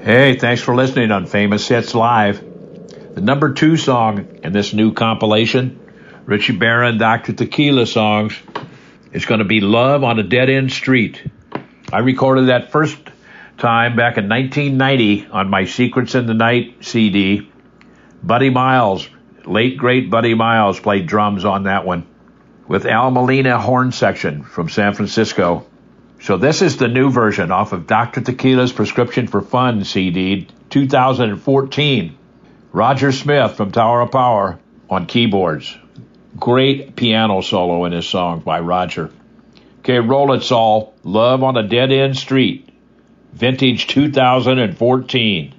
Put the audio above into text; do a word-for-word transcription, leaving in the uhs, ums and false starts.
Hey, thanks for listening on Famous Hits Live. The number two song in this new compilation, Richie Barron, Doctor Tequila songs, is going to be Love on a Dead End Street. I recorded that first time back in nineteen ninety on my Secrets in the Night C D. Buddy Miles, late great Buddy Miles, played drums on that one with Al Molina horn section from San Francisco. So this is the new version off of Doctor Tequila's Prescription for Fun C D, two thousand fourteen. Roger Smith from Tower of Power on keyboards. Great piano solo in his song by Roger. Okay, roll it, Saul. Love on a Dead End Street. Vintage two thousand fourteen.